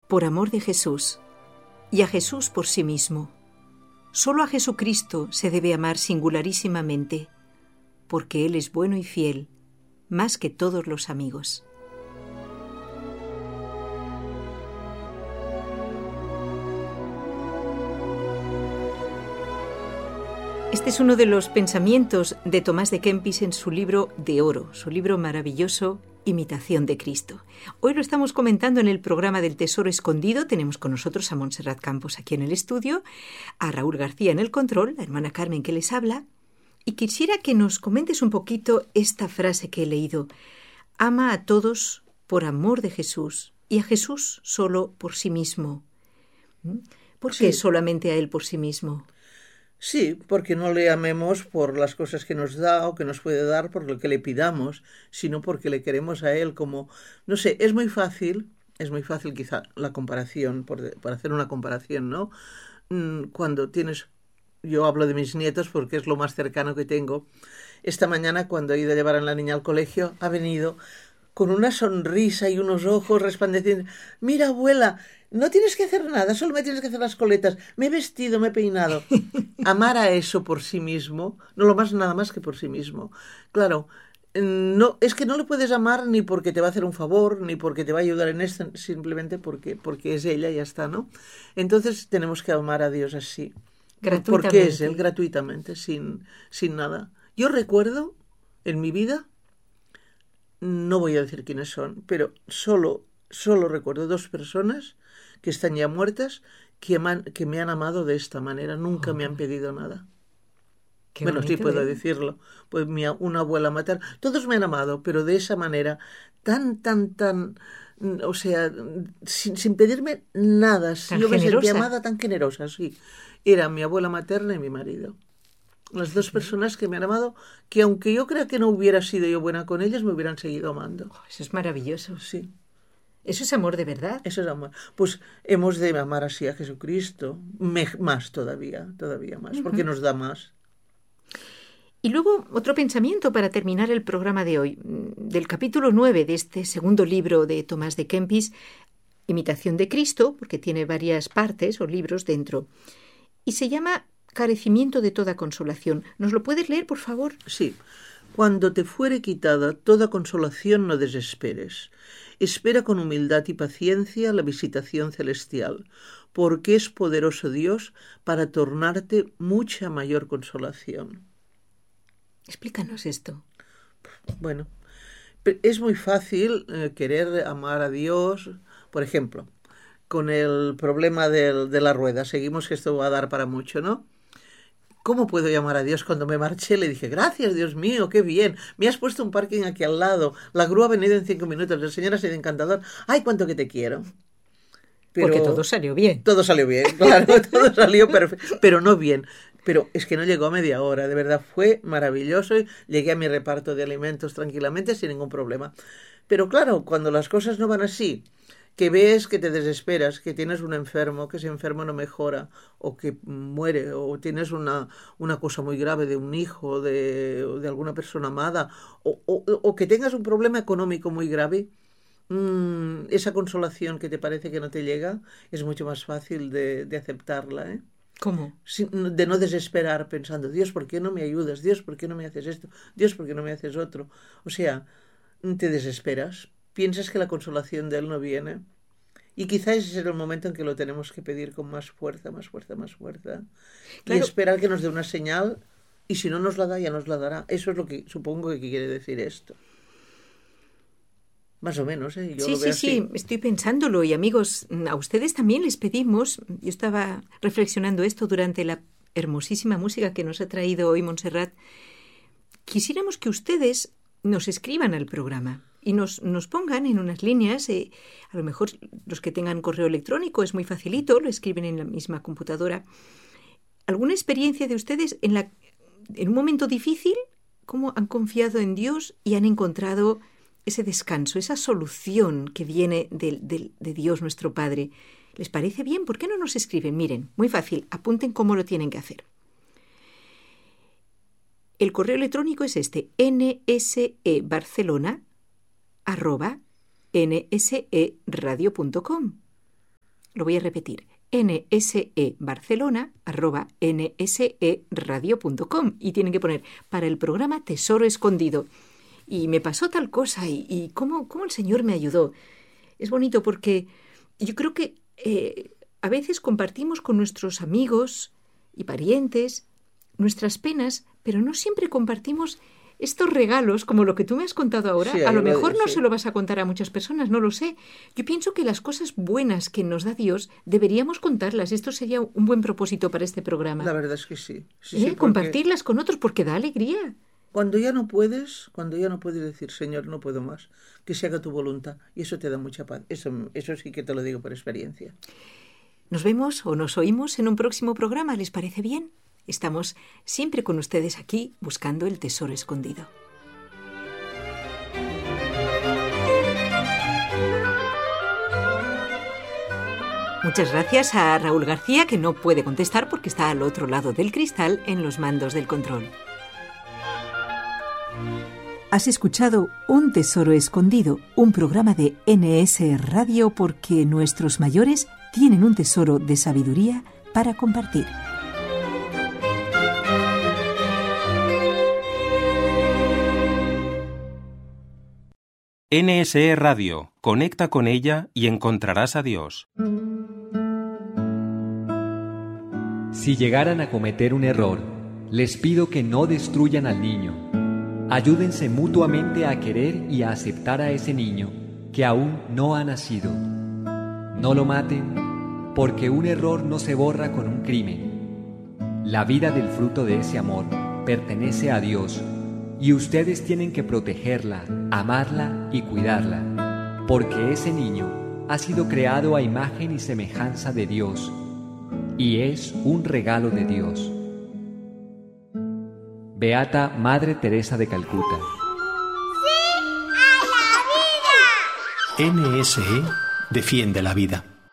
por amor de Jesús y a Jesús por sí mismo. Solo a Jesucristo se debe amar singularísimamente, porque Él es bueno y fiel, más que todos los amigos. Este es uno de los pensamientos de Tomás de Kempis en su libro de oro, su libro maravilloso, Imitación de Cristo. Hoy lo estamos comentando en el programa del Tesoro Escondido. Tenemos con nosotros a Montserrat Campos aquí en el estudio, a Raúl García en el control, la hermana Carmen que les habla. Y quisiera que nos comentes un poquito esta frase que he leído. Ama a todos por amor de Jesús y a Jesús solo por sí mismo. ¿Por qué solamente a Él por sí mismo? Sí, porque no le amemos por las cosas que nos da o que nos puede dar, por lo que le pidamos, sino porque le queremos a Él como... No sé, es muy fácil quizá la comparación, por hacer una comparación, ¿no? Cuando tienes... Yo hablo de mis nietos porque es lo más cercano que tengo. Esta mañana, cuando he ido a llevar a la niña al colegio, ha venido con una sonrisa y unos ojos resplandecientes. Mira, abuela, no tienes que hacer nada, solo me tienes que hacer las coletas. Me he vestido, me he peinado. Amar a eso por sí mismo, no lo más nada más que por sí mismo. Claro, no, es que no le puedes amar ni porque te va a hacer un favor, ni porque te va a ayudar en esto, simplemente porque es ella y ya está, ¿no? Entonces tenemos que amar a Dios así. Porque es Él, gratuitamente, sin nada. Yo recuerdo en mi vida, no voy a decir quiénes son, pero solo recuerdo 2 personas que están ya muertas que me han amado de esta manera. Nunca me han pedido nada. Bueno, sí puedo decirlo. Pues una abuela materna. Todos me han amado, pero de esa manera tan, o sea, sin pedirme nada. Tan yo me generosa. sentía amada, tan generosa, sí. Era mi abuela materna y mi marido. Las 2 personas que me han amado, que aunque yo crea que no hubiera sido yo buena con ellas, me hubieran seguido amando. Eso es maravilloso. Sí. Eso es amor de verdad. Eso es amor. Pues hemos de amar así a Jesucristo, más todavía más, porque nos da más. Y luego otro pensamiento para terminar el programa de hoy, del capítulo 9 de este segundo libro de Tomás de Kempis, Imitación de Cristo, porque tiene varias partes o libros dentro, y se llama Carecimiento de toda consolación. ¿Nos lo puedes leer, por favor? Sí. Cuando te fuere quitada toda consolación, no desesperes. Espera con humildad y paciencia la visitación celestial, porque es poderoso Dios para tornarte mucha mayor consolación. Explícanos esto. Bueno, es muy fácil querer amar a Dios, por ejemplo, con el problema de la rueda. Seguimos que esto va a dar para mucho, ¿no? ¿Cómo puedo llamar a Dios? Cuando me marché le dije, gracias Dios mío, qué bien, me has puesto un parking aquí al lado, la grúa ha venido en 5 minutos, el Señor ha sido encantador, ay, cuánto que te quiero. Pero porque todo salió bien. Todo salió bien, claro, todo salió perfecto, pero no bien. Pero es que no llegó a media hora, de verdad fue maravilloso, llegué a mi reparto de alimentos tranquilamente sin ningún problema. Pero claro, cuando las cosas no van así, que ves que te desesperas, que tienes un enfermo, que ese enfermo no mejora, o que muere, o tienes una cosa muy grave de un hijo, o de alguna persona amada, o que tengas un problema económico muy grave, esa consolación que te parece que no te llega, es mucho más fácil de aceptarla, ¿eh? ¿Cómo? De no desesperar pensando, Dios, ¿por qué no me ayudas? Dios, ¿por qué no me haces esto? Dios, ¿por qué no me haces otro? O sea, te desesperas. Piensas que la consolación de Él no viene. Y quizás ese es el momento en que lo tenemos que pedir con más fuerza, más fuerza, más fuerza. Claro. Y esperar que nos dé una señal, y si no nos la da, ya nos la dará. Eso es lo que supongo que quiere decir esto. Más o menos, ¿eh? Yo lo veo así. Sí, estoy pensándolo. Y amigos, a ustedes también les pedimos, yo estaba reflexionando esto durante la hermosísima música que nos ha traído hoy Montserrat, quisiéramos que ustedes nos escriban al programa y nos pongan en unas líneas, a lo mejor los que tengan correo electrónico es muy facilito, lo escriben en la misma computadora, alguna experiencia de ustedes en un momento difícil, cómo han confiado en Dios y han encontrado ese descanso, esa solución que viene de Dios nuestro Padre. ¿Les parece bien? ¿Por qué no nos escriben? Miren, muy fácil, apunten cómo lo tienen que hacer. El correo electrónico es este, nsebarcelona@nseradio.com. lo voy a repetir, nsebarcelona@nseradio.com, y tienen que poner para el programa Tesoro Escondido. Y me pasó tal cosa y cómo el Señor me ayudó. Es bonito porque yo creo que a veces compartimos con nuestros amigos y parientes nuestras penas, pero no siempre compartimos estos regalos, como lo que tú me has contado ahora. Sí, a lo mejor no sí. se lo vas a contar a muchas personas, no lo sé. Yo pienso que las cosas buenas que nos da Dios deberíamos contarlas. Esto sería un buen propósito para este programa. La verdad es que sí. Sí, Compartirlas con otros porque da alegría. Cuando ya no puedes decir, Señor, no puedo más, que se haga tu voluntad. Y eso te da mucha paz. Eso sí que te lo digo por experiencia. Nos vemos o nos oímos en un próximo programa, ¿les parece bien? Estamos siempre con ustedes aquí buscando el tesoro escondido. Muchas gracias a Raúl García, que no puede contestar porque está al otro lado del cristal en los mandos del control. Has escuchado Un Tesoro Escondido, un programa de NS Radio, porque nuestros mayores tienen un tesoro de sabiduría para compartir. NSE Radio. Conecta con ella y encontrarás a Dios. Si llegaran a cometer un error, les pido que no destruyan al niño. Ayúdense mutuamente a querer y a aceptar a ese niño que aún no ha nacido. No lo maten, porque un error no se borra con un crimen. La vida del fruto de ese amor pertenece a Dios, y ustedes tienen que protegerla, amarla y cuidarla, porque ese niño ha sido creado a imagen y semejanza de Dios, y es un regalo de Dios. Beata Madre Teresa de Calcuta. ¡Sí a la vida! NSE defiende la vida.